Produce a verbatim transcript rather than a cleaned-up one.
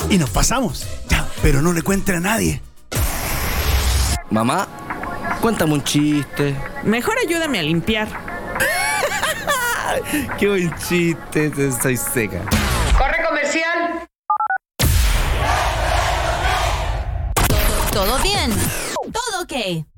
y nos pasamos. Ya, pero no le cuenten a nadie. Mamá, cuéntame un chiste. Mejor ayúdame a limpiar. Qué buen chiste, soy seca. ¡Corre comercial! ¿Todo bien? ¿Todo ok?